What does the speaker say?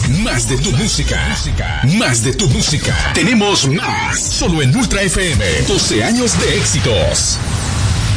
Más de tu música. Más de tu música. Tenemos más. Solo en Ultra FM. 12 años de éxitos.